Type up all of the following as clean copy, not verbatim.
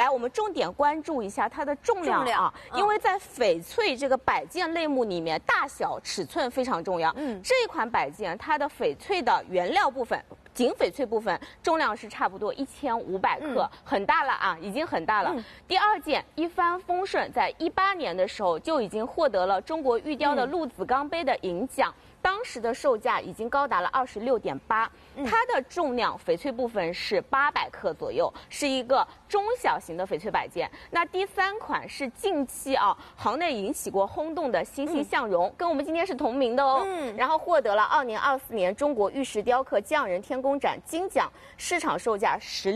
来，我们重点关注一下它的重量啊，因为在翡翠这个摆件类目里面，大小尺寸非常重要。这一款摆件它的翡翠的原料部分。仅翡翠部分重量是差不多1500克，很大了啊，已经很大了。第二件一帆风顺，在18年的时候就已经获得了中国玉雕的陆子钢杯的银奖。当时的售价已经高达了26.8，它的重量翡翠部分是800克左右，是一个中小型的翡翠摆件。那第三款是近期啊行内引起过轰动的欣欣向荣，跟我们今天是同名的哦。然后获得了2024年中国玉石雕刻匠人天工展金奖，市场售价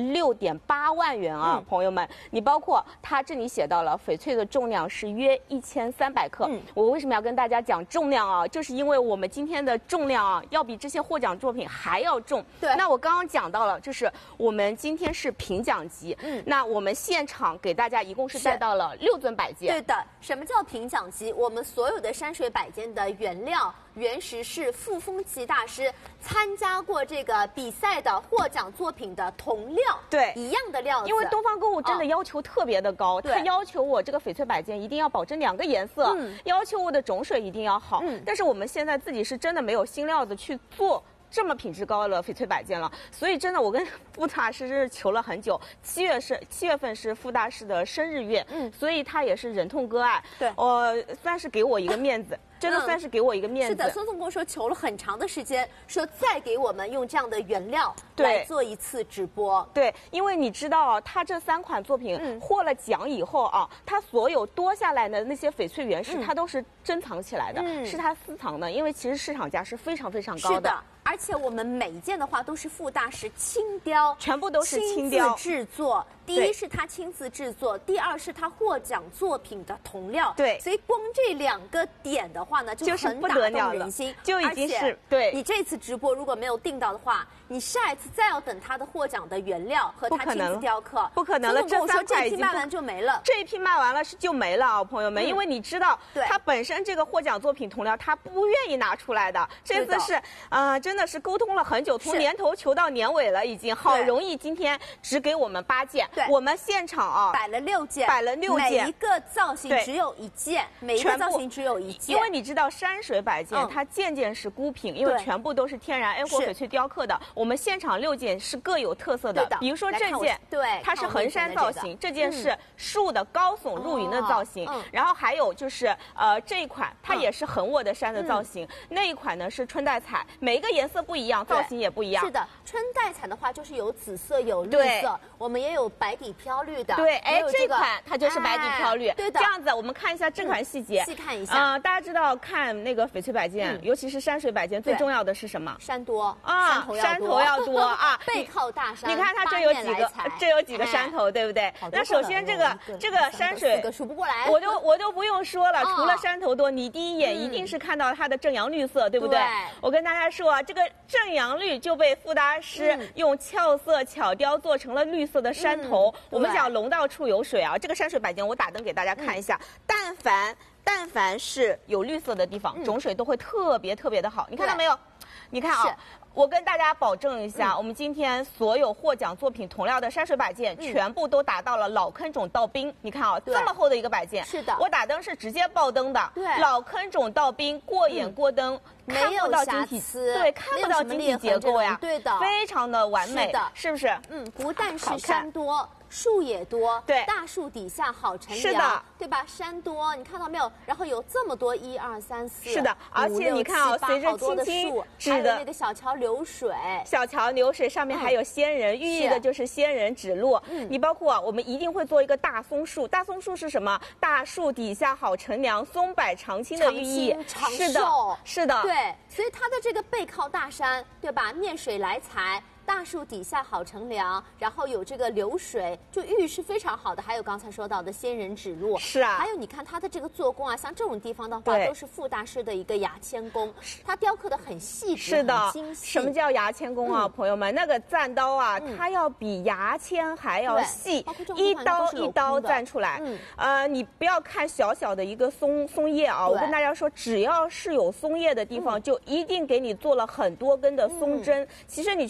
16.8万元啊，朋友们，你包括它这里写到了翡翠的重量是约1300克。我为什么要跟大家讲重量啊？就是因为我们今天的重量啊，要比这些获奖作品还要重。对，那我刚刚讲到了，就是我们今天是评奖级，那我们现场给大家一共是带到了6尊摆件。 对的，什么叫评奖级？我们所有的山水摆件的原料。原石是傅风奇大师参加过这个比赛的获奖作品的同料，对，一样的料子。 因为东方购物真的要求特别的高，它要求我这个翡翠摆件一定要保证2个颜色，要求我的种水一定要好。但是我们现在自己是真的没有新料子去做这么品质高的翡翠摆件了，所以真的我跟傅大师是求了很久。7月份是傅大师的生日月，所以他也是忍痛割爱，对，算是给我一个面子。真的算是给我一个面子。 是的，孙总跟我说求了很长的时间，说再给我们用这样的原料来做一次直播。 对，因为你知道啊，他这3款作品获了奖以后啊，他所有多下来的那些翡翠原石，它都是珍藏起来的，是他私藏的，因为其实市场价是非常非常高的。 是的。而且我们每一件的话都是傅大师亲雕， 全部都是亲雕制作。第一是他亲自制作，第二是他获奖作品的同料。对，所以光这2个点的话呢，就很打动人心， 就已经是对。 你这次直播如果没有订到的话，你下一次再要等他的获奖的原料和他亲自雕刻， 不可能了。 这3款这批卖完就没了， 这一批卖完了就没了啊，朋友们，因为你知道，他本身这个获奖作品同料他不愿意拿出来的，这次是真的是沟通了很久，从年头求到年尾了，已经好容易今天只给我们8件，我们现场啊摆了6件，每一个造型只有1件，每一个造型只有1件， 因为你知道山水摆件它件件是孤品，因为全部都是天然 A 货翡翠雕刻的，我们现场6件是各有特色的，比如说这件，对，它是横山造型，这件是树的高耸入云的造型，然后还有就是这一款它也是横卧的山的造型，那一款呢是春带彩，每一个颜色不一样，造型也不一样。 是的，春带彩的话就是有紫色有绿色，我们也有白底飘绿的。 对，哎，这款它就是白底飘绿。对的。这样子，我们看一下这款细节， 细看一下。 大家知道看那个翡翠摆件，尤其是山水摆件，最重要的是什么？ 山多啊，山头要多啊， 背靠大山。 你看它这有几个山头，对不对？那首先这个山水数不过来， 我都不用说了，除了山头多，你第一眼一定是看到它的正阳绿色，对不对？我跟大家说啊，这个正阳绿就被傅大师用俏色巧雕做成了绿色的山头。我们讲龙道处有水啊，这个山水摆件我打灯给大家看一下，但凡是有绿色的地方，种水都会特别的好。你看到没有？你看啊。我跟大家保证一下，我们今天所有获奖作品同料的山水摆件，全部都达到了老坑种倒冰。你看啊，这么厚的一个摆件，是的，我打灯是直接爆灯的。对，老坑种倒冰，过眼过灯，看不到晶体，对，看不到晶体结构呀，对的，非常的完美，是不是？ 不但是山多。树也多，对，大树底下好乘凉，是的，对吧？山多，你看到没有？然后有这么多1、2、3、4， 是的，而且你看啊，随着青青还有那个小桥流水， 上面还有仙人，寓意的就是仙人指路。你包括我们一定会做一个大松树，大松树是什么？大树底下好乘凉，松柏常青的寓意， 是的， 是的， 对，所以它的这个背靠大山，对吧？面水来财。大树底下好乘凉，然后有这个流水，就寓是非常好的。还有刚才说到的仙人指路，是啊。还有你看它的这个做工啊，像这种地方的话，都是傅大师的一个牙签工，它雕刻的很细致，很精细。 什么叫牙签工啊，朋友们？那个钻刀啊，它要比牙签还要细，一刀一刀钻出来。你不要看小小的一个松叶啊，我跟大家说，只要是有松叶的地方，就一定给你做了很多根的松针。其实你去市场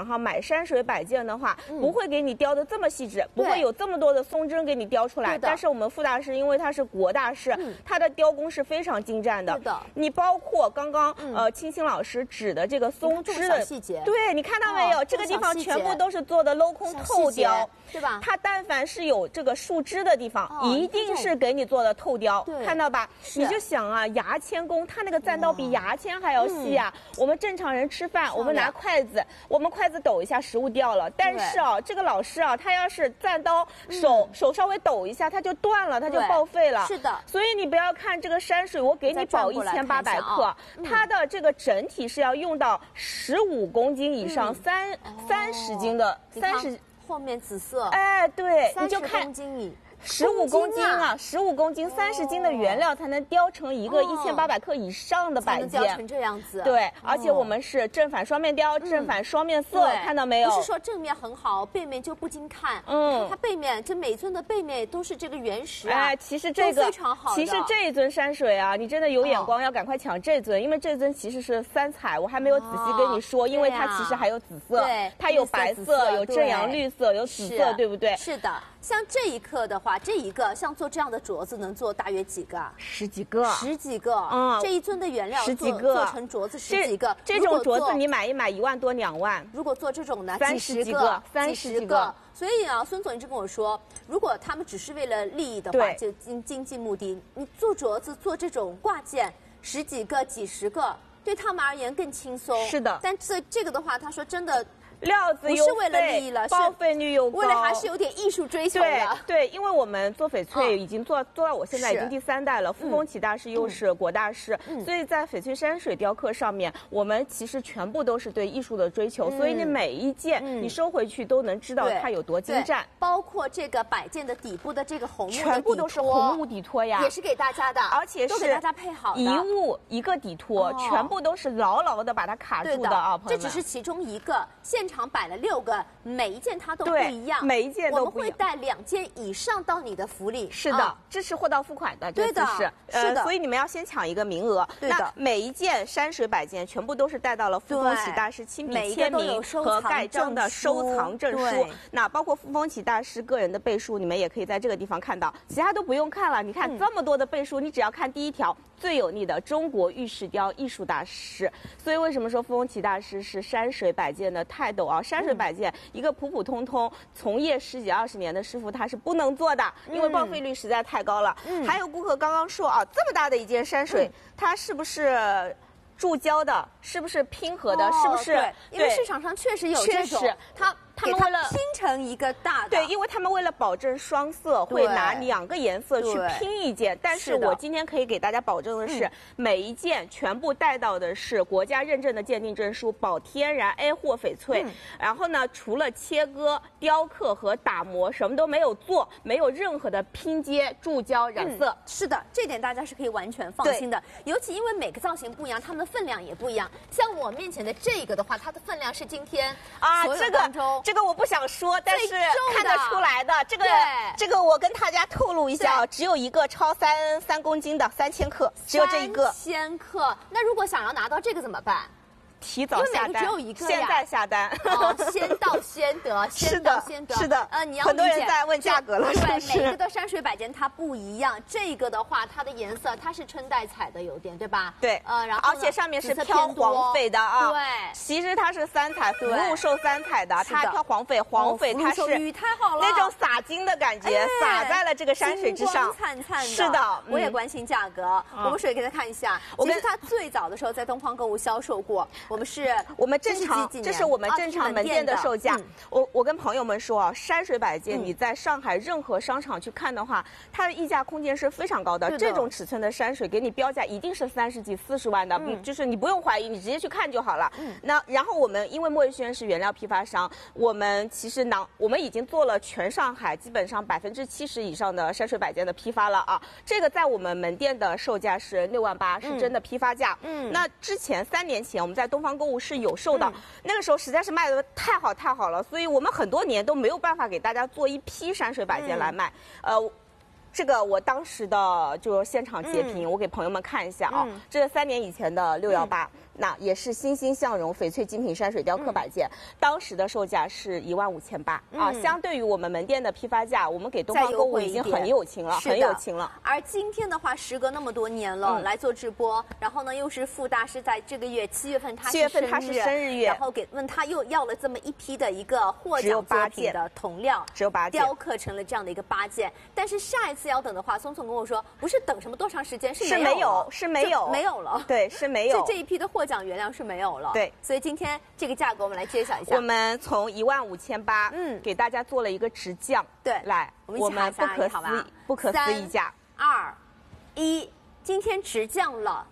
场上买山水摆件的话，不会给你雕的这么细致，不会有这么多的松针给你雕出来。但是我们傅大师，因为他是国大师，他的雕工是非常精湛的。你包括刚刚青青老师指的这个松枝的细节， 对，你看到没有？这个地方全部都是做的镂空透雕， 对吧？ 它但凡是有这个树枝的地方，一定是给你做的透雕，看到吧？你就想啊，牙签工，它那个钻刀比牙签还要细啊。我们正常人吃饭，我们拿筷子，我们筷子抖一下，食物掉了。但是啊，这个老师啊，他要是钻刀手稍微抖一下，它就断了，它就报废了。 是的。 所以你不要看这个山水，我给你保1800克，它的这个整体是要用到15公斤以上，30斤的30。 后面紫色， 哎，对，你就看 30公斤以。 15公斤啊，15公斤30斤的原料才能雕成一个1800克以上的摆件， 雕成这样子。 对，而且我们是正反双面雕，正反双面色，看到没有？ 不是说正面很好，背面就不经看。它背面这每尊的背面都是这个原石啊。 哎，其实这个非常好。 其实这一尊山水啊，你真的有眼光，要赶快抢这尊，因为这尊其实是3彩，我还没有仔细跟你说，因为它其实还有紫色，它有白色，有正阳绿色，有紫色，对不对？ 是的。像这一刻的话，这一个像做这样的镯子能做大约几个 ？10几个 ，10几个。这一尊的原料 10几个做成镯子10几个。 这种镯子你买一买1万多2万。 如果做这种呢 ，30几个，30几个。 所以啊，孙总一直跟我说，如果他们只是为了利益的话，就经济目的，你做镯子做这种挂件10几个、几十个，对他们而言更轻松。 是的。 但这个的话，他说真的。 料子不是为了利益了， 报废率又高， 为了还是有点艺术追求的。 对，因为我们做翡翠已经做到我现在已经第3代了，傅风启大师又是国大师，所以在翡翠山水雕刻上面，我们其实全部都是对艺术的追求，所以你每一件你收回去都能知道它有多精湛。 包括这个摆件的底部的这个红木的底托， 全部都是红木底托呀， 也是给大家的， 而且是都给大家配好的， 一物一个底托，全部都是牢牢的把它卡住的啊，朋友们。 这只是其中一个，现场摆了6个。每一件它都不一样， 每一件都不一样。 我们会带2件以上到你的福利。 是的，这是货到付款的， 对的， 是的。所以你们要先抢一个名额。 对的。 每一件山水摆件全部都是带到了傅风启大师亲笔签名和盖章的收藏证书。那包括傅风启大师个人的背书，你们也可以在这个地方看到，其他都不用看了。你看这么多的背书，你只要看第1条，最有力的中国玉石雕艺术大师。所以为什么说傅风启大师是山水摆件的泰斗啊？山水摆件一个普普通通从业10几20年的师傅他是不能做的，因为报废率实在太高了。还有顾客刚刚说啊，这么大的一件山水，它是不是铸胶的？是不是拼合的？是不是？ 因为市场上确实有这种，他们为了拼成一个大的， 对，因为他们为了保证双色，会拿2个颜色去拼一件。但是我今天可以给大家保证的是，每一件全部带到的是国家认证的鉴定证书，保天然 A 货翡翠。然后呢，除了切割、雕刻和打磨，什么都没有做，没有任何的拼接、铸胶、染色。 是的，这点大家是可以完全放心的。尤其因为每个造型不一样，它们的分量也不一样。像我面前的这个的话，它的分量是今天所有当中。 这个我不想说，但是看得出来的。这个我跟大家透露一下，只有一个超3公斤的3000克，只有这一个。 3000克，那如果想要拿到这个怎么办？ 提早下单， 因为每个只有一个呀，现在下单。 先到先得，先到先得。 是的， 你要很多人在问价格了，是不是？ 每个的山水摆件它不一样，这个的话，它的颜色它是春带彩的，有点对吧？ 对， 然后而且上面是飘黄翡的啊。 对， 其实它是3彩，福禄寿3彩的，它飘黄翡，黄翡它是太好了， 那种洒金的感觉，洒在了这个山水之上， 灿灿的。 是的， 我也关心价格，我们水给他看一下。其实它最早的时候在东方购物销售过，我们正常，这是我们正常门店的售价。我跟朋友们说啊，山水摆件你在上海任何商场去看的话，它的溢价空间是非常高的。这种尺寸的山水给你标价一定是30几40万的，就是你不用怀疑，你直接去看就好了。然后我们因为莫玉轩是原料批发商，我们其实我们已经做了全上海基本上70%以上的山水摆件的批发了啊。这个在我们门店的售价是6万8，是真的批发价。那之前3年前我们在东方购物是有售的，那个时候实在是卖的太好了，所以我们很多年都没有办法给大家做一批山水摆件来卖。这个我当时的就现场截屏，我给朋友们看一下啊，这是3年以前的618。 那也是欣欣向荣翡翠精品山水雕刻摆件，当时的售价是15800啊，相对于我们门店的批发价，我们给东方购物已经很有情了，很有情了。 而今天的话，时隔那么多年了，来做直播，然后呢又是傅大师在这个月7月份他是生日月，然后问他又要了这么一批的一个获奖作品的铜料， 只有8件， 雕刻成了这样的一个8件。但是下一次要等的话，松松跟我说，不是等什么多长时间，是没有了， 对，是没有， 这一批的获奖原料是没有了， 对， 所以今天这个价格我们来揭晓一下， 我们从15800，给大家做了一个直降， 对， 来，我们不可思议价 ，3、2、1，今天直降了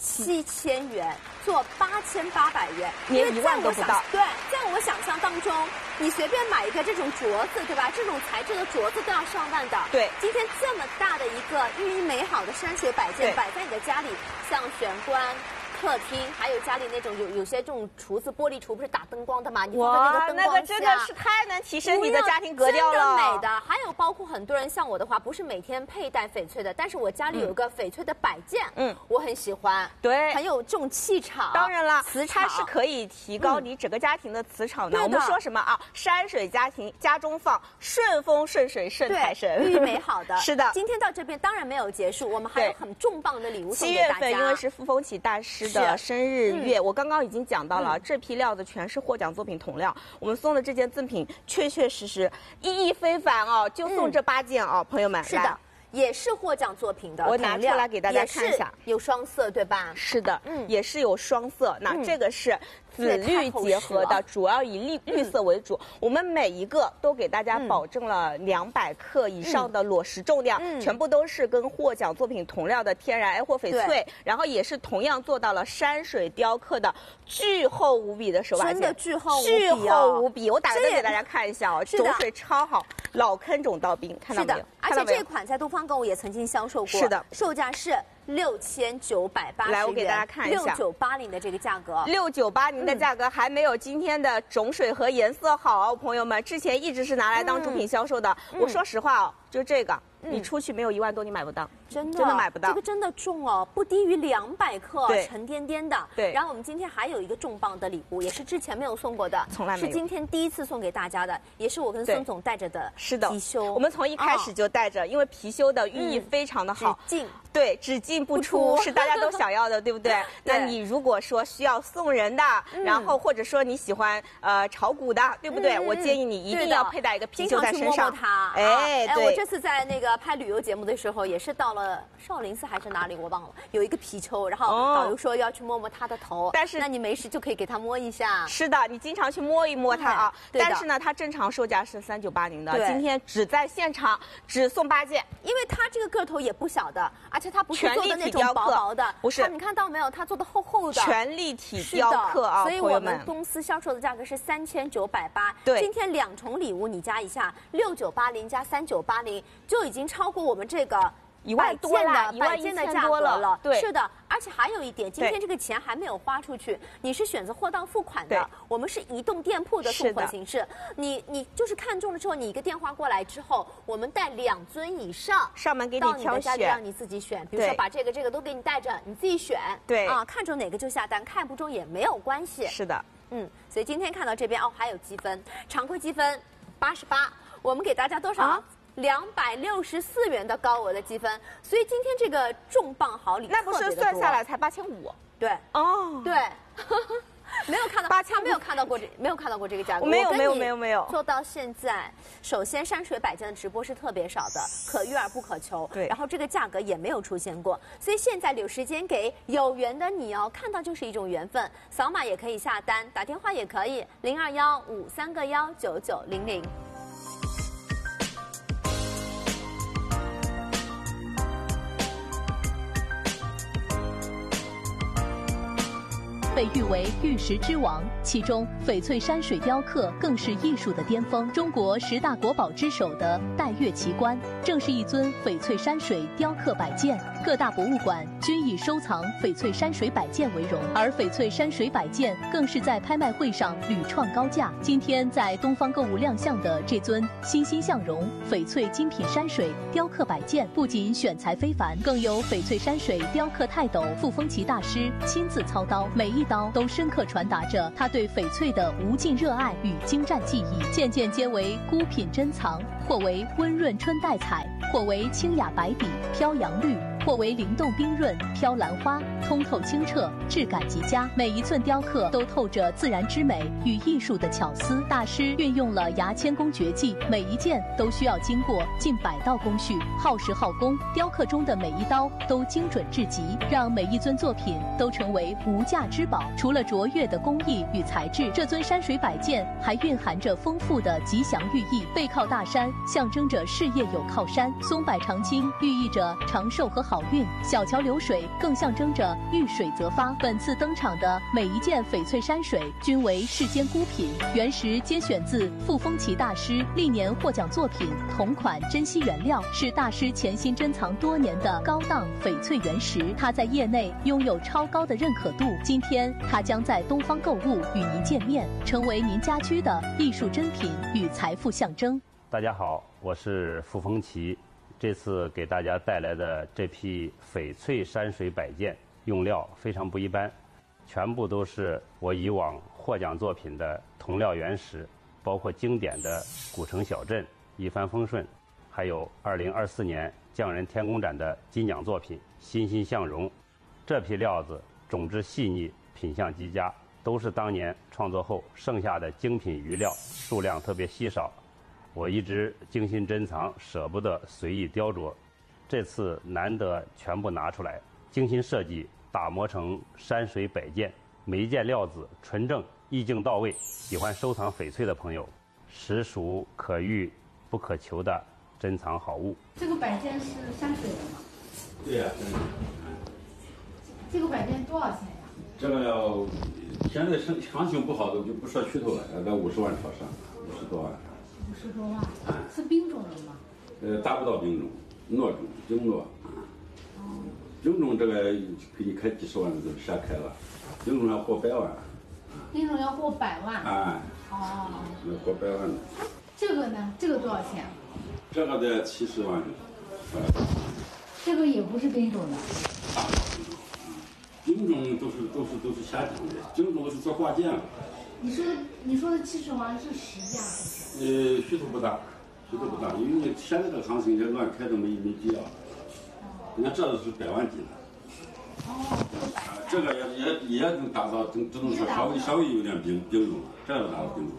7000元，做8800元， 连1万都不到。 对，在我想象当中，你随便买一个这种镯子，对吧？这种材质的镯子都要上万的。 对， 今天这么大的一个寓意美好的山水摆件摆在你的家里，像玄关、客厅，还有家里那种有些这种橱子，玻璃橱不是打灯光的吗？你放在那个灯光下， 那个真的是太能提升你的家庭格调了， 真的美的。还有包括很多人像我的话，不是每天佩戴翡翠的，但是我家里有一个翡翠的摆件，我很喜欢， 对， 很有这种气场。 当然了， 磁场它是可以提高你整个家庭的磁场的。我们说什么啊？山水家中放，顺风顺水顺财神， 寓意美好的。 是的， 今天到这边当然没有结束，我们还有很重磅的礼物送给大家。 7月份因为是傅风启大师的生日月，我刚刚已经讲到了，这批料子全是获奖作品铜料，我们送的这件赠品确确实实意义非凡哦，就送这8件哦，朋友们。 是的。也是获奖作品的， 我拿出来给大家看一下， 有双色对吧？ 是的，也是有双色。那这个是紫绿结合的，主要以绿色为主。我们每一个都给大家保证了200克以上的裸实重量，全部都是跟获奖作品同料的天然 A 货翡翠，然后也是同样做到了山水雕刻的巨厚无比的手把件， 真的巨厚无比。 我打个灯给大家看一下哦，种水超好，老坑种到冰，看到没有？ 而且这款在东方购物也曾经销售过， 是的， 售价是6980元。 来，我给大家看一下 6980的这个价格 ，6980的价格还没有今天的种水和颜色好，朋友们，之前一直是拿来当主品销售的。我说实话哦，就这个。你出去没有1万多，你买不到，真的买不到。 这个真的重哦，不低于200克，沉甸甸的。 对。 然后我们今天还有一个重磅的礼物，也是之前没有送过的， 从来没有， 是今天第一次送给大家的，也是我跟孙总带着的貔貅。 我们从一开始就带着，因为貔貅的寓意非常的好，只进不出，是大家都想要的，对不对？那你如果说需要送人的，然后或者说你喜欢炒股的，对不对？我建议你一定要佩戴一个貔貅在身上。 哎，我这次在那个拍旅游节目的时候，也是到了少林寺还是哪里，我忘了，有一个貔貅，然后导游说要去摸摸它的头，但是那你没事就可以给它摸一下。 是的，你经常去摸一摸它啊。但是呢，它正常售价是3980的，今天只在现场只送8件， 因为它这个个头也不小的，而且它不是做的那种薄薄的， 不是， 你看到没有？它做的厚厚的， 全立体雕刻啊， 所以我们公司销售的价格是3980。 对， 今天2重礼物你加一下，6980加3980就已经超过我们这个 1万多了， 摆件的价格了。 对， 是的，而且还有一点，今天这个钱还没有花出去，你是选择货到付款的，我们是移动店铺的送货形式。你就是看中了之后，你一个电话过来之后，我们带2尊以上上门给你挑选，到你的家里让你自己选，比如说把这个都给你带着，你自己选。 对啊，看中哪个就下单，看不中也没有关系。 是的， 所以今天看到这边哦，还有积分，常规积分88，我们给大家多少？264元的高额的积分，所以今天这个重磅好礼， 那不是算下来才8500？ 对， 哦， 对，没有看到没有看到过这个价格， 没有做到现在，首先山水摆件的直播是特别少的，可遇而不可求， 对， 然后这个价格也没有出现过，所以现在留时间给有缘的你哦，看到就是一种缘分，扫码也可以下单，打电话也可以，0215319900。 被誉为玉石之王，其中翡翠山水雕刻更是艺术的巅峰。中国10大国宝之首的岱岳奇观，正是一尊翡翠山水雕刻摆件。各大博物馆均以收藏翡翠山水摆件为荣，而翡翠山水摆件更是在拍卖会上屡创高价。今天在东方购物亮相的这尊欣欣向荣翡翠精品山水雕刻摆件，不仅选材非凡，更由翡翠山水雕刻泰斗傅风启大师亲自操刀，每一一刀都深刻传达着他对翡翠的无尽热爱与精湛技艺，件件皆为孤品珍藏，或为温润春带彩，或为清雅白底飘扬绿，或为灵动冰润飘兰花，通透清澈，质感极佳。每一寸雕刻都透着自然之美与艺术的巧思。大师运用了牙签工绝技，每一件都需要经过近100道工序，耗时耗工。雕刻中的每一刀都精准至极，让每一尊作品都成为无价之宝。除了卓越的工艺与材质，这尊山水摆件还蕴含着丰富的吉祥寓意。背靠大山，象征着事业有靠山；松柏长青，寓意着长寿和好运；小桥流水，更象征着遇水则发。本次登场的每一件翡翠山水均为世间孤品，原石皆选自傅风奇大师历年获奖作品同款珍稀原料，是大师潜心珍藏多年的高档翡翠原石。它在业内拥有超高的认可度。今天，它将在东方购物与您见面，成为您家居的艺术珍品与财富象征。 大家好，我是傅风奇。这次给大家带来的这批翡翠山水摆件，用料非常不一般，全部都是我以往获奖作品的同料原石，包括经典的古城小镇、一帆风顺，还有2024年匠人天工展的金奖作品欣欣向荣。这批料子种质细腻，品相极佳，都是当年创作后剩下的精品余料，数量特别稀少。我一直精心珍藏，舍不得随意雕琢，这次难得全部拿出来，精心设计，打磨成山水摆件，每一件料子纯正，意境到位。喜欢收藏翡翠的朋友，实属可遇不可求的珍藏好物。 这个摆件是山水的吗？ 对呀、 这个摆件多少钱呀？ 这个要现在行情不好的就不说噱头了，要在50万朝上，50多万。 50多万，是冰种的吗？ 达不到冰种，糯种、精糯。精种这个给你开几十万的就瞎开了，精种要过100万。 冰种要过100万。 哎。 哦。 要过100万的。 这个呢？这个多少钱？ 这个得70万。 这个也不是冰种的。 精种都是瞎讲的，精种是做挂件了。 你说的70万是实价？ 噱头不大，因为现在这个行情就乱开都没必要。人家这是100万斤的。这个也能达到，只能说稍微有点冰种了，这个达到冰种。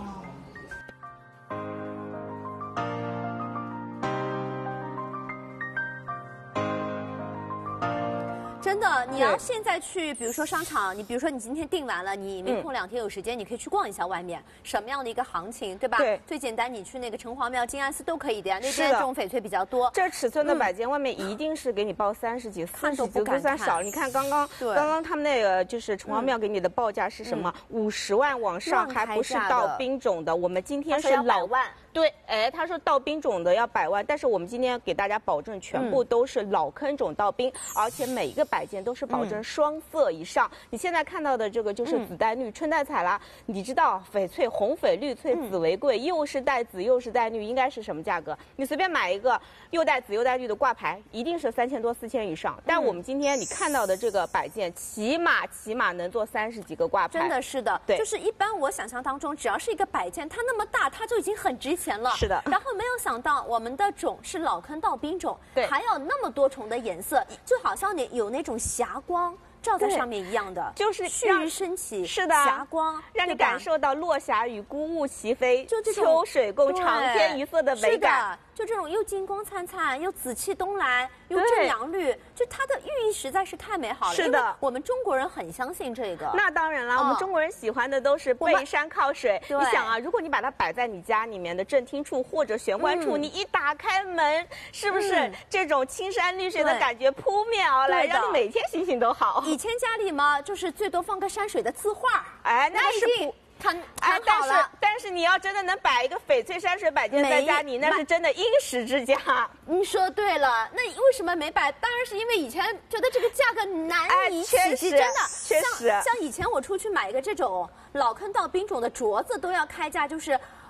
真的，你要现在去，比如说商场，你比如说你今天订完了，你没空2天有时间，你可以去逛一下外面什么样的一个行情，对吧？对，最简单，你去那个城隍庙、静安寺都可以的呀，那边这种翡翠比较多。 这尺寸的摆件外面一定是给你报30几、40几就算少了。你看刚刚他们那个就是城隍庙给你的报价是什么？50万往上，还不是到冰种的。我们今天是老万。 对，他说到冰种的要100万，但是我们今天给大家保证全部都是老坑种到冰，而且每一个摆件都是保证双色以上。你现在看到的这个就是紫带绿、春带彩啦。你知道翡翠红翡绿翠紫为贵，又是带紫又是带绿，应该是什么价格？你随便买一个又带紫又带绿的挂牌，一定是3000多4000以上。但我们今天你看到的这个摆件，起码能做30几个挂牌。 真的是的，对，就是一般我想象当中，只要是一个摆件，它那么大，它就已经很值钱了。 是的。 然后没有想到我们的种是老坑到冰种，对，还有那么多重的颜色，就好像你有那种霞光照在上面一样的， 就是旭日升起， 是的， 霞光让你感受到落霞与孤鹜齐飞， 就这种秋水共长天一色的美感。 就这种又金光灿灿，又紫气东来，又正阳绿，就它的寓意实在是太美好了。 是的， 我们中国人很相信这个。 那当然了，我们中国人喜欢的都是背山靠水。你想啊，如果你把它摆在你家里面的正厅处或者玄关处，你一打开门，是不是这种青山绿水的感觉扑面而来，让你每天心情都好？ 以前家里嘛，就是最多放个山水的字画， 那是但是你要真的能摆一个翡翠山水摆件在家里，那是真的因时之价。 你说对了，那为什么没摆？当然是因为以前觉得这个价格难以企及，真的。 确实， 像以前我出去买一个这种老坑到冰种的镯子，都要开价就是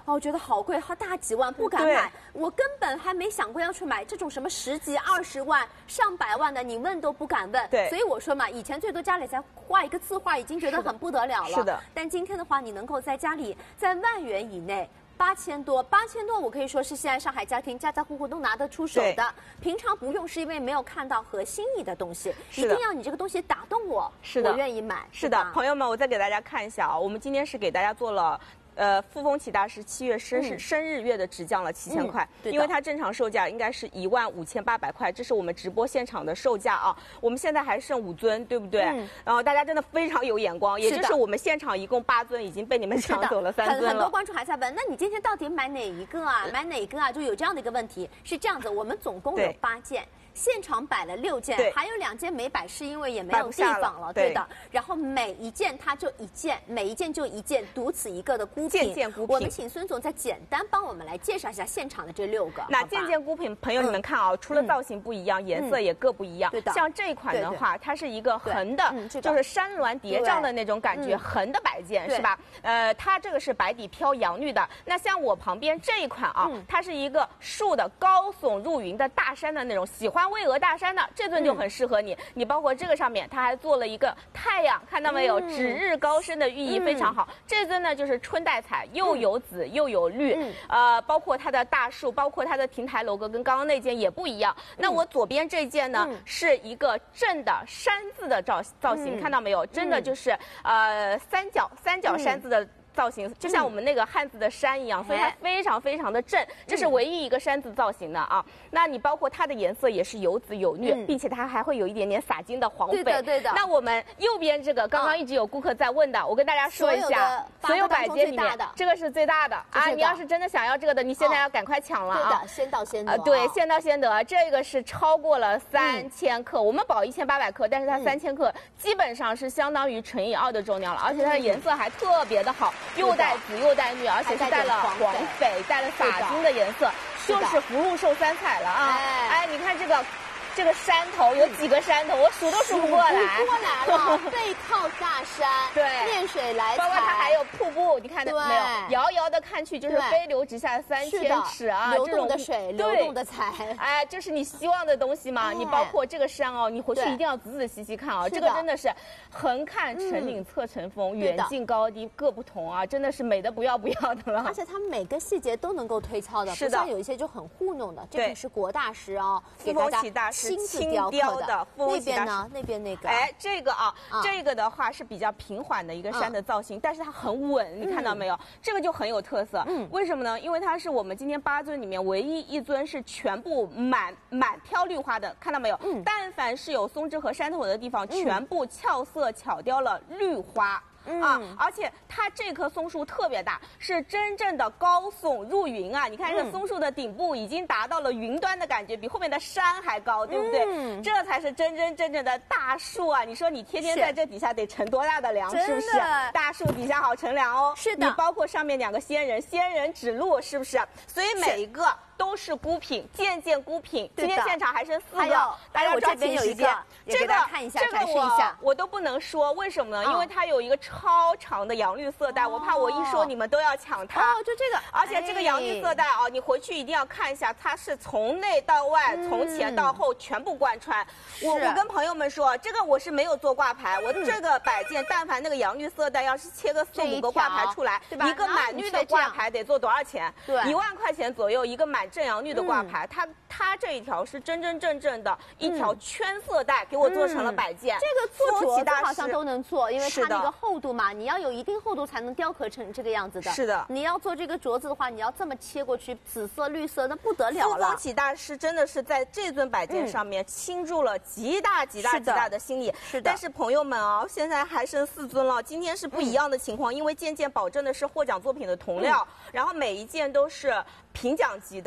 哦，我觉得好贵，好大几万，不敢买。我根本还没想过要去买这种什么10几、20万、上百万的，你问都不敢问。 对， 所以我说嘛，以前最多家里才画一个字画，已经觉得很不得了了。 是的。 但今天的话，你能够在家里在1万元以内。8000多，我可以说是现在上海家庭家家户户都拿得出手的。平常不用是因为没有看到合心意的东西，一定要你这个东西打动我，我愿意买。 是的，朋友们，我再给大家看一下啊，我们今天是给大家做了。傅风启大师7月生日月的直降了7000块，因为它正常售价应该是15800块，这是我们直播现场的售价啊。我们现在还剩5尊，对不对？然后大家真的非常有眼光，也就是我们现场一共8尊，已经被你们抢走了3尊了。 很多观众还在问，那你今天到底买哪一个啊？买哪个啊？就有这样的一个问题。是这样子，我们总共有8件。现场摆了6件，还有2件没摆，是因为也没有地方了，对的。然后每一件它就1件，每一件就1件，独此一个的孤品。 件孤品。 我们请孙总再简单帮我们来介绍一下现场的这6个。 那件孤品，朋友你们看啊，除了造型不一样，颜色也各不一样。 对的。 像这一款的话，它是一个横的，就是山峦叠嶂的那种感觉，横的摆件是吧？它这个是白底飘杨绿的。那像我旁边这一款啊，它是一个竖的高耸入云的大山的那种，喜欢巍峨大山的。这尊就很适合你，你包括这个上面，它还做了一个太阳，看到没有？指日高升的寓意非常好。这尊呢就是春带彩，又有紫又有绿，包括它的大树，包括它的亭台楼阁，跟刚刚那件也不一样。那我左边这件呢是一个正的山字的造型，看到没有？真的就是三角山字的。造型就像我们那个汉字的山一样，所以它非常非常的正，这是唯一一个山字造型的啊。那你包括它的颜色也是有紫有绿，并且它还会有一点点洒金的黄翡。 对的。 那我们右边这个刚刚一直有顾客在问的，我跟大家说一下，所有摆件里面这个是最大的啊。你要是真的想要这个的，你现在要赶快抢了啊！ 对的，先到先得。 对，先到先得。这个是超过了3000克，我们保1800克，但是它3000克基本上是相当于乘以2的重量了，而且它的颜色还特别的好，又带紫又带绿，而且是带了黄翡，带了洒金的颜色，就是福禄寿3彩了啊！哎，你看这个山头有几个山头，我数都数不过来。 了，背靠大山， 对， 面水来财， 包括它还有瀑布，你看到没有？遥遥的看去就是飞流直下3000尺啊， 流动的水，流动的财。 哎，这是你希望的东西吗？你包括这个山哦，你回去一定要仔仔细细看啊，这个真的是横看成岭侧成峰，远近高低各不同啊，真的是美的不要不要的了。 而且它每个细节都能够推敲的，不像有一些就很糊弄的。这个是国大师哦，给大家。亲自雕刻的，那边呢？那边那个， 哎，这个啊，这个的话是比较平缓的一个山的造型，但是它很稳，你看到没有？这个就很有特色。为什么呢？因为它是我们今天8尊里面唯一一尊是全部满飘绿花的，看到没有？但凡是有松枝和山头的地方，全部俏色巧雕了绿花。而且它这棵松树特别大，是真正的高耸入云啊！你看这个松树的顶部已经达到了云端的感觉，比后面的山还高，对不对？这才是真正的大树啊！你说你天天在这底下得乘多大的凉，是不是？大树底下好乘凉哦。 是的。 你包括上面2个仙人指路，是不是？所以每一个都是孤品，件孤品。今天现场还剩4个，大家抓紧时间。 这个看一下，展示一下。 我都不能说，为什么呢？因为它有一个超长的杨绿色带，我怕我一说你们都要抢它。 就这个， 而且这个杨绿色带啊，你回去一定要看一下，它是从内到外，从前到后全部贯穿。我跟朋友们说，这个我是没有做挂牌，我这个摆件，但凡那个杨绿色带要是切个4、5个挂牌出来，一个满绿的挂牌得做多少钱？1万块钱左右一个满正阳绿的挂牌，它这一条是真正的一条圈色带，给我做成了摆件。 这个做镯子好像都能做，因为它那个厚度嘛，你要有一定厚度才能雕刻成这个样子的。 是的， 你要做这个镯子的话，你要这么切过去，紫色、绿色，那不得了了。 傅风启大师真的是在这尊摆件上面倾注了极大的心力。 是的。 但是朋友们啊，现在还剩4尊了，今天是不一样的情况，因为件保证的是获奖作品的同料，然后每一件都是评奖级的，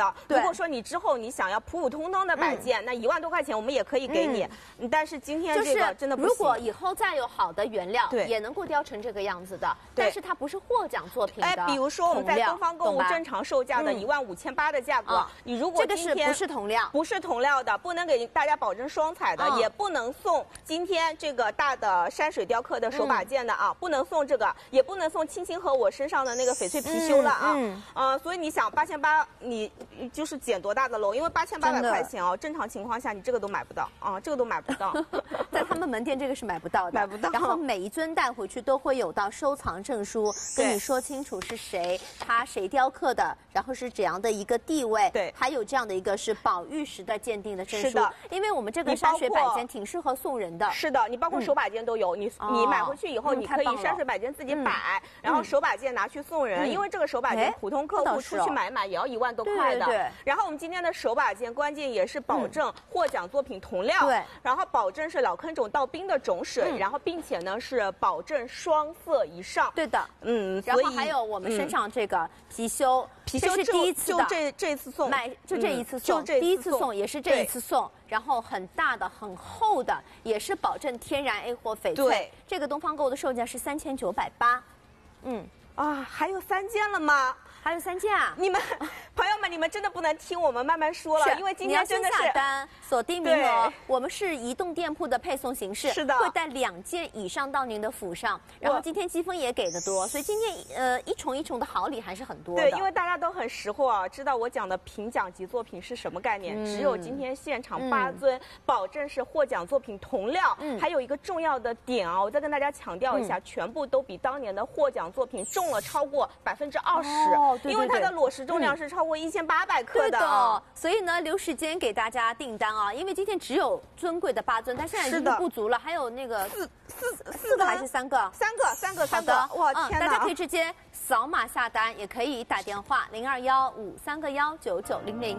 的。如果说你之后你想要普普通通的摆件，那1万多块钱我们也可以给你。但是今天这个真的不行。 如果以后再有好的原料，也能够雕成这个样子的，但是它不是获奖作品的。 比如说我们在东方购物正常售价的15800的价格，你如果今天不是同料， 不是同料的，不能给大家保证双彩的，也不能送今天这个大的山水雕刻的手把件的啊，不能送这个，也不能送青青和我身上的那个翡翠貔貅了啊。所以你想8800，你就是捡多大的漏？因为8800块钱哦，正常情况下你这个都买不到啊，这个都买不到， 在他们门店这个是买不到的， 买不到。 然后每一尊带回去都会有到收藏证书，跟你说清楚是谁，他谁雕刻的，然后是怎样的一个地位， 对， 还有这样的一个是宝玉石的鉴定的证书。 是的， 因为我们这个山水摆件挺适合送人的。 是的，你包括手把件都有，你买回去以后，你可以山水摆件自己摆，然后手把件拿去送人，因为这个手把件普通客户出去买也要1万多块的。 对。 然后我们今天的手把件关键也是保证获奖作品同料， 对， 然后保证是老坑种到冰的种水，然后并且呢是保证双色以上。 对的，然后还有我们身上这个貔貅，这是第一次的， 就这次送， 就这一次送，第一次送也是这一次送，然后很大的、很厚的，也是保证天然 A 货翡翠。对，这个东方购的售价是3980。 还有3件了吗？ 还有3件啊！ 你们朋友们，你们真的不能听我们慢慢说了，因为今天真的是你要先下单，锁定名额。我们是移动店铺的配送形式， 是的， 会带2件以上到您的府上。然后今天积分也给的多，所以今天一重一重的好礼还是很多的。 对，因为大家都很识货啊，知道我讲的评奖级作品是什么概念。只有今天现场8尊，保证是获奖作品同料。还有一个重要的点啊，我再跟大家强调一下，全部都比当年的获奖作品重了超过20%。因为它的裸石重量是超过1800克的。 对的，所以呢，留时间给大家订单啊，因为今天只有尊贵的8尊，但现在已经不足了，还有那个四个还是3个 ？3个。哇，天哪！ 大家可以直接扫码下单，也可以打电话0215319900。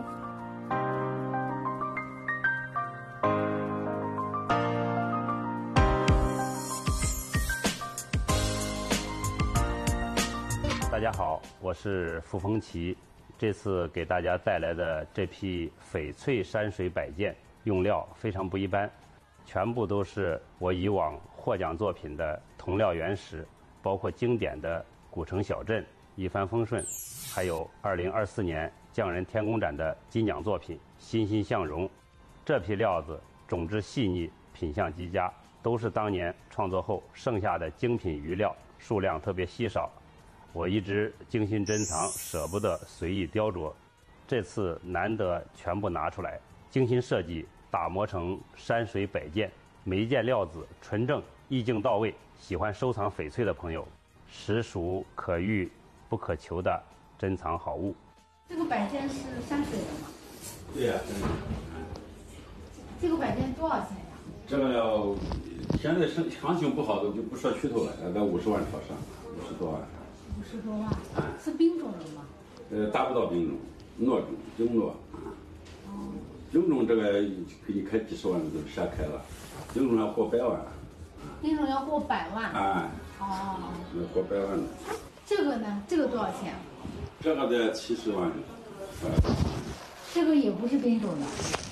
大家好，我是傅风奇。这次给大家带来的这批翡翠山水摆件，用料非常不一般，全部都是我以往获奖作品的同料原石，包括经典的古城小镇、一帆风顺，还有2024年匠人天工展的金奖作品欣欣向荣。这批料子种质细腻，品相极佳，都是当年创作后剩下的精品余料，数量特别稀少。我一直精心珍藏，舍不得随意雕琢，这次难得全部拿出来，精心设计，打磨成山水摆件，每一件料子纯正，意境到位。喜欢收藏翡翠的朋友，实属可遇不可求的珍藏好物。 这个摆件是山水的吗？ 对呀， 这个摆件多少钱呀？ 这个要现在行情不好的就不说噱头了，大概50万朝上，50多万。 50多万，是冰种的吗？ 达不到冰种，糯种、精糯。精种这个可以开几十万的就瞎开了，精种要过100万。 冰种要过100万。 要过100万的。 这个呢？这个多少钱？ 这个得70万。 这个也不是冰种的。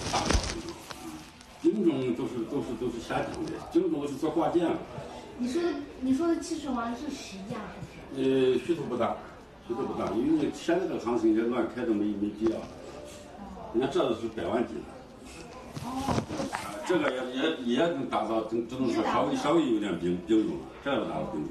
精种都是瞎讲的，精种是做挂件。 你说的70万是实价是不是？ 噱头不大，因为现在这个行情，这乱开都没必要。人家这是100万斤的。这个也能达到，只能说稍微有点冰种了，这个达到冰种。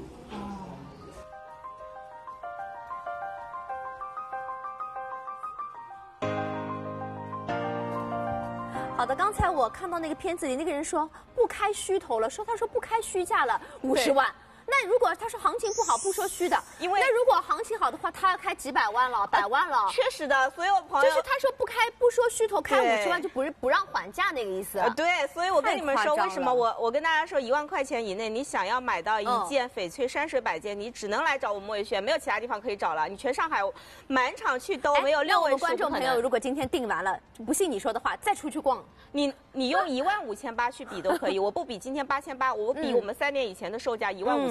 好的，刚才我看到那个片子里，那个人说不开虚头了，他说不开虚价了50万。那如果他说行情不好，不说虚的，因为那如果行情好的话，他要开几百万了，100万了。 确实的，所有朋友就是他说不说虚头，开50万就不让还价那个意思。 对，所以我跟你们说，为什么我跟大家说1万块钱以内，你想要买到一件翡翠山水摆件，你只能来找我们魏轩，没有其他地方可以找了。你全上海满场去都没有6位数。 我们观众朋友，如果今天订完了，不信你说的话，再出去逛， 你用15800去比都可以，我不比今天8800，我比我们3年以前的售价15800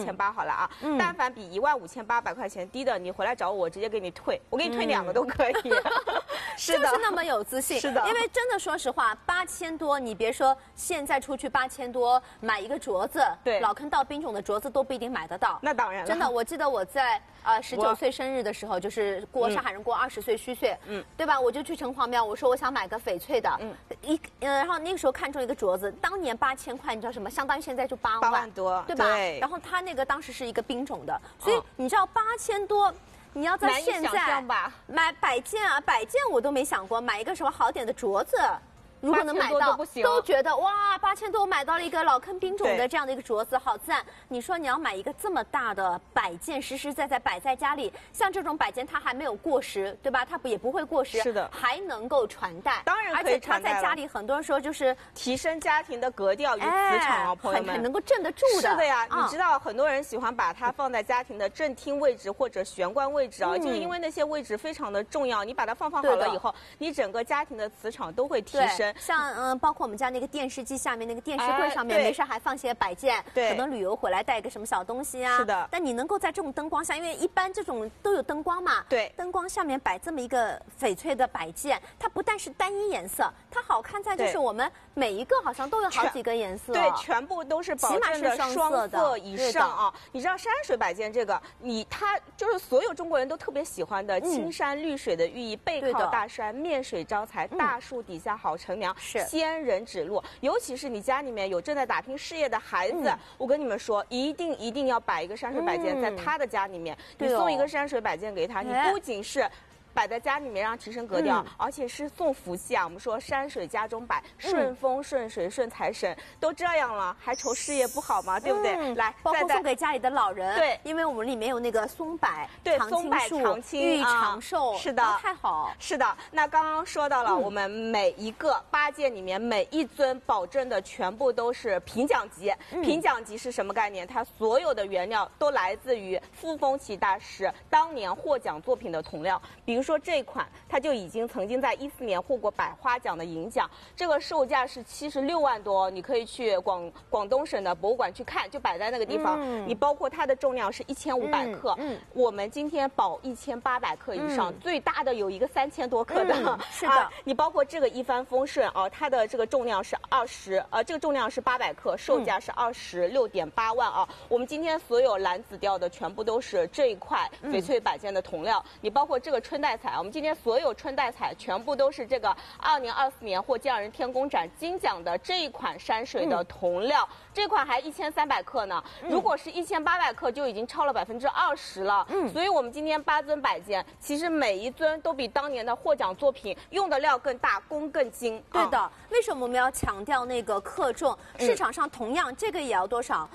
15800好了啊。但凡比15800块钱低的，你回来找我，直接给你退，我给你退2个都可以。 是的，就是那么有自信。 是的， 因为真的说实话，8000多，你别说现在出去8000多买一个镯子， 对， 老坑道冰种的镯子都不一定买得到。 那当然了， 真的，我记得我在19岁生日的时候，就是过上海人过20岁虚岁，对吧？我就去城隍庙，我说我想买个翡翠的，然后那个时候看中一个镯子，当年8000块，你知道什么？相当于现在就8万多， 对吧？ 对。 然后它那个当时是一个冰种的，所以你知道8000多。你要在现在买摆件啊，摆件我都没想过买一个什么好点的镯子。如果能买到，都觉得哇，8000多买到了一个老坑冰种的这样的一个镯子，好赞！你说你要买一个这么大的摆件，实实在在摆在家里，像这种摆件它还没有过时，对吧？它也不会过时， 是的， 还能够传代， 当然可以传代。 而且它在家里很多人说就是提升家庭的格调与磁场啊，朋友们， 很能够镇得住的。 是的呀，你知道很多人喜欢把它放在家庭的正厅位置或者玄关位置啊，就是因为那些位置非常的重要，你把它放好了以后，你整个家庭的磁场都会提升。 像包括我们家那个电视机下面那个电视柜上面，没事还放些摆件，可能旅游回来带个什么小东西啊。 是的。 但你能够在这种灯光下，因为一般这种都有灯光嘛， 对， 灯光下面摆这么一个翡翠的摆件，它不但是单一颜色，它好看在就是我们每一个好像都有好几个颜色， 对，全部都是保证的双色以上啊。你知道山水摆件这个，它就是所有中国人都特别喜欢的青山绿水的寓意，背靠大山，面水招财，大树底下好乘凉，仙人指路。尤其是你家里面有正在打拼事业的孩子，我跟你们说，一定要摆一个山水摆件在他的家里面。你送一个山水摆件给他，你不仅是摆在家里面让提升格调，而且是送福气啊！我们说山水家中摆，顺风顺水顺财神，都这样了，还愁事业不好吗？对不对？来， 包括送给家里的老人， 对， 因为我们里面有那个松柏， 对，松柏长青， 寓意长寿， 是的， 太好。 是的，那刚刚说到了，我们每一个8件里面每一尊保证的全部都是评奖级。评奖级是什么概念？它所有的原料都来自于傅风奇大师当年获奖作品的同料，比如说这一款，它就已经曾经在14年获过百花奖的银奖，这个售价是76万多，你可以去广东省的博物馆去看，就摆在那个地方。你包括它的重量是1500克，我们今天保1800克以上，最大的有一个3000多克的， 是的。 你包括这个一帆风顺啊，它的这个重量是这个重量是800克，售价是26.8万啊。我们今天所有蓝紫调的全部都是这一块翡翠摆件的同料，你包括这个春带彩，我们今天所有春带彩全部都是这个2024年获匠人天工展金奖的这一款山水的同料，这款还1300克呢。如果是1800克就已经超了20%了。所以我们今天8尊摆件，其实每一尊都比当年的获奖作品用的料更大，工更精。 对的，为什么我们要强调那个克重？市场上同样这个也要多少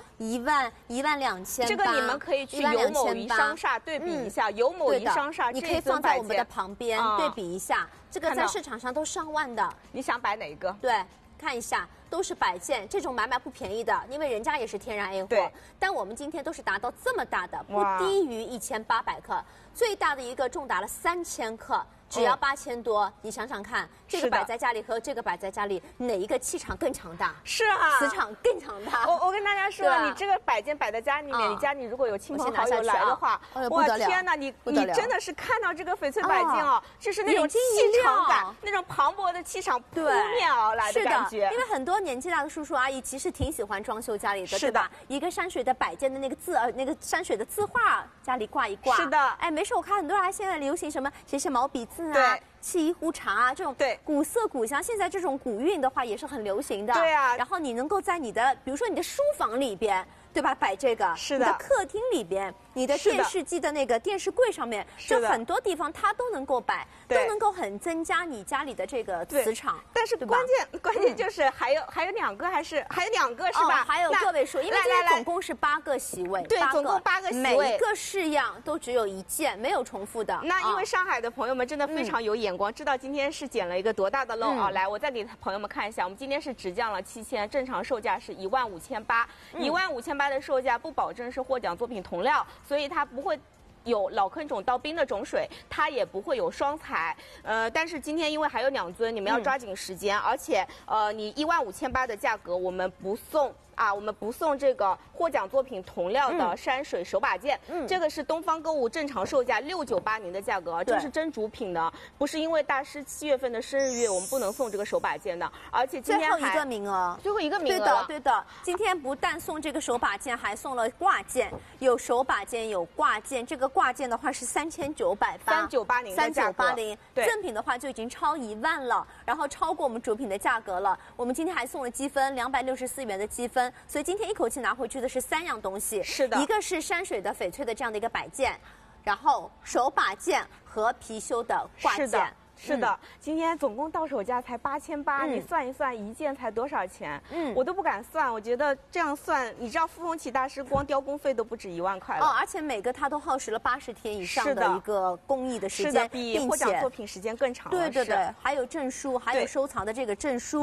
？12800。 这个你们可以去有某一商厦对比一下，有某一商厦你可以放在我们的旁边对比一下，这个在市场上都上万的。 你想摆哪一个？ 对，看一下。都是摆件，这种买不便宜的，因为人家也是天然 A 货。但我们今天都是达到这么大的，不低于1800克，最大的一个重达了3000克。只要8000多，你想想看，这个摆在家里和这个摆在家里，哪一个气场更强大？ 是啊， 磁场更强大。 我跟大家说，你这个摆件摆在家里面，你家里如果有亲朋好友来的话，我天哪，你真的是看到这个翡翠摆件哦，就是那种气场感，那种磅礴的气场扑面而来的感觉。 因为很多年纪大的叔叔阿姨其实挺喜欢装修家里的，对吧？一个山水的摆件的那个字，那个山水的字画家里挂一挂。 是的， 哎，没事，我看很多人还现在流行什么写毛笔字啊。 对。 沏一壶茶啊，这种古色古香，现在这种古韵的话也是很流行的。 对啊， 然后你能够在你的，比如说你的书房里边，对吧？摆这个， 是的。 你的客厅里边，你的电视机的那个电视柜上面，就很多地方它都能够摆，都能够很增加你家里的这个磁场。 但是关键就是还有2个是吧？ 还有个位数，因为今天总共是8个席位， 对，总共8个席位， 每一个式样都只有1件，没有重复的。 那因为上海的朋友们真的非常有眼光，知道今天是捡了一个多大的漏啊！来，我再给朋友们看一下，我们今天是直降了7000，正常售价是15800，15800的售价不保证是获奖作品同料，所以它不会有老坑种到冰的种水，它也不会有双彩。但是今天因为还有2尊，你们要抓紧时间，而且你15800的价格我们不送我们不送这个获奖作品同料的山水手把件。这个是东方购物正常售价6980的价格，这是真主品的，不是因为大师7月份的生日月我们不能送这个手把件的，而且今天最后一个名额， 最后一个名额。 对的，今天不但送这个手把件，还送了挂件，有手把件，有挂件。这个挂件的话是3980，3980 的价格。 赠品的话就已经超1万了，然后超过我们主品的价格了。我们今天还送了积分264元的积分，所以今天一口气拿回去的是3样东西。 是的， 一个是山水的翡翠的这样的一个摆件，然后手把件和貔貅的挂件。 是的，今天总共到手价才8800，你算一算一件才多少钱？我都不敢算，我觉得这样算，你知道傅风启大师光雕工费都不止1万块了。 而且每个他都耗时了80天以上的一个工艺的时间， 比获奖作品时间更长了。 对，还有证书，还有收藏的这个证书。